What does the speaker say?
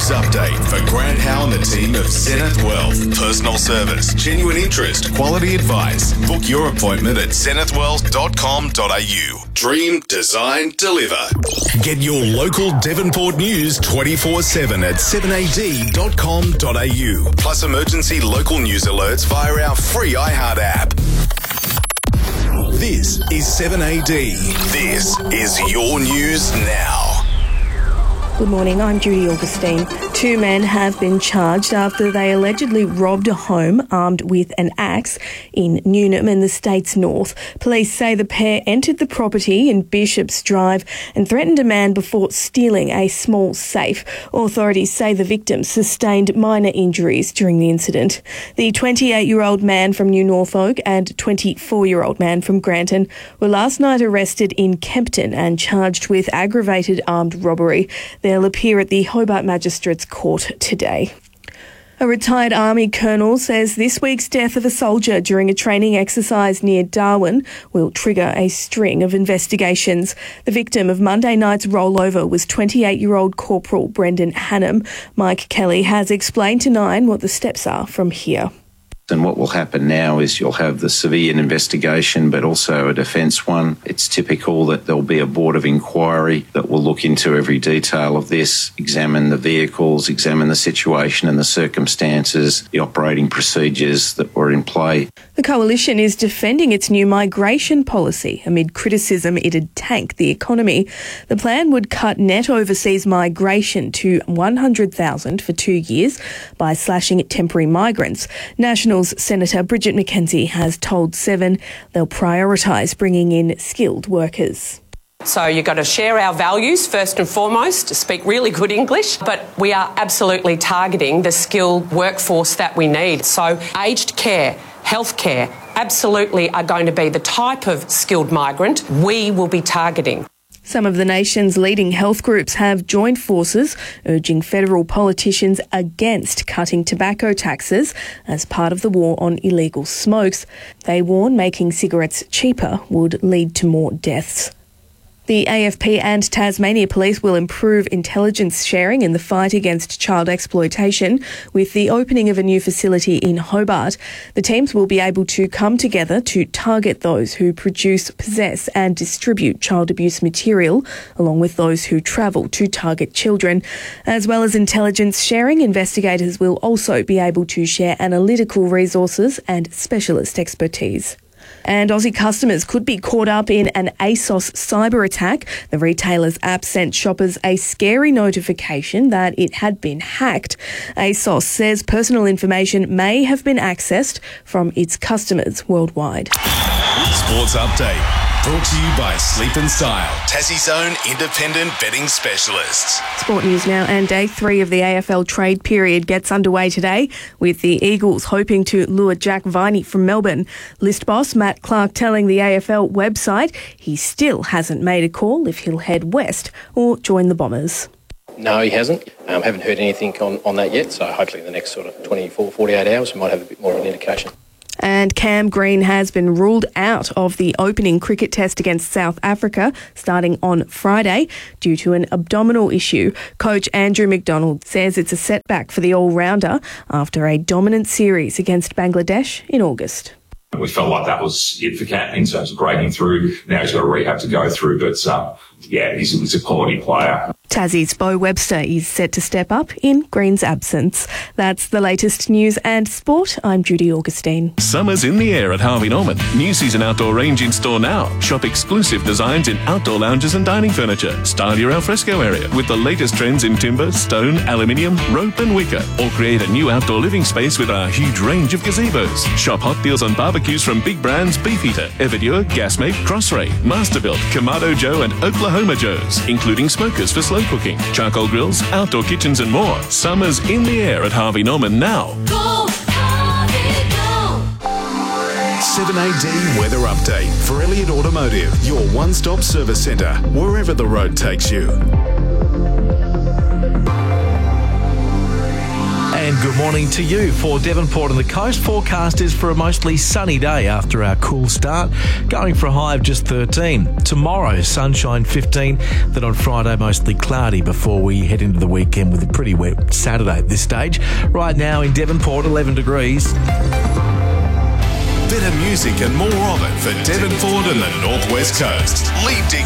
news update for Grant Howe and the team of Zenith Wealth. Personal service, genuine interest, quality advice. Book your appointment at zenithwealth.com.au. Dream, design, deliver. Get your local Devonport news 24/7 at 7ad.com.au. Plus emergency local news alerts via our free iHeart app. This is 7AD. This is your news now. Good morning, I'm Judy Augustine. Two men have been charged after they allegedly robbed a home armed with an axe in Newnham in the state's north. Police say the pair entered the property in Bishop's Drive and threatened a man before stealing a small safe. Authorities say the victim sustained minor injuries during the incident. The 28-year-old man from New Norfolk and 24-year-old man from Granton were last night arrested in Kempton and charged with aggravated armed robbery. They'll appear at the Hobart Magistrates Court today. A retired Army colonel says this week's death of a soldier during a training exercise near Darwin will trigger a string of investigations. The victim of Monday night's rollover was 28-year-old Corporal Brendan Hannam. Mike Kelly has explained to Nine what the steps are from here. And what will happen now is you'll have the civilian investigation, but also a defence one. It's typical that there'll be a board of inquiry that will look into every detail of this, examine the vehicles, examine the situation and the circumstances, the operating procedures that were in play. The Coalition is defending its new migration policy amid criticism it'd tank the economy. The plan would cut net overseas migration to 100,000 for 2 years by slashing temporary migrants. Nationals Senator Bridget McKenzie has told Seven they'll prioritise bringing in skilled workers. So you've got to share our values first and foremost, to speak really good English, but we are absolutely targeting the skilled workforce that we need. So aged care, healthcare, absolutely are going to be the type of skilled migrant we will be targeting. Some of the nation's leading health groups have joined forces, urging federal politicians against cutting tobacco taxes as part of the war on illegal smokes. They warn making cigarettes cheaper would lead to more deaths. The AFP and Tasmania Police will improve intelligence sharing in the fight against child exploitation with the opening of a new facility in Hobart. The teams will be able to come together to target those who produce, possess and distribute child abuse material, along with those who travel to target children. As well as intelligence sharing, investigators will also be able to share analytical resources and specialist expertise. And Aussie customers could be caught up in an ASOS cyber attack. The retailer's app sent shoppers a scary notification that it had been hacked. ASOS says personal information may have been accessed from its customers worldwide. Sports Update. Brought to you by Sleep and Style, Tassie's own independent betting specialists. Sport news now, and day 3 of the AFL trade period gets underway today, with the Eagles hoping to lure Jack Viney from Melbourne. List boss Matt Clark telling the AFL website he still hasn't made a call if he'll head west or join the Bombers. No, he hasn't. Haven't heard anything on that yet, so hopefully in the next sort of 24, 48 hours we might have a bit more of an indication. And Cam Green has been ruled out of the opening cricket test against South Africa starting on Friday due to an abdominal issue. Coach Andrew McDonald says it's a setback for the all-rounder after a dominant series against Bangladesh in August. We felt like that was it for Cat in terms of breaking through. Now he's got a rehab to go through, but he's a quality player. Tassie's Bo Webster is set to step up in Green's absence. That's the latest news and sport. I'm Judy Augustine. Summer's in the air at Harvey Norman. New season outdoor range in store now. Shop exclusive designs in outdoor lounges and dining furniture. Style your alfresco area with the latest trends in timber, stone, aluminium, rope and wicker. Or create a new outdoor living space with our huge range of gazebos. Shop hot deals on barbecues from big brands Beefeater, Everdure, Gasmate, Crossray, Masterbuilt, Kamado Joe and Oklahoma Joe's, including smokers for slow cooking, charcoal grills, outdoor kitchens and more. Summer's in the air at Harvey Norman now. Go, Harvey, go! 7AD Weather Update for Elliott Automotive, your one-stop service centre, wherever the road takes you. And good morning. morning to you. For Devonport and the coast, forecast is for a mostly sunny day after our cool start, going for a high of just 13. Tomorrow, sunshine 15, then on Friday, mostly cloudy before we head into the weekend with a pretty wet Saturday at this stage. Right now in Devonport, 11 degrees. Better music and more of it for Devonport and the Northwest Coast. Lead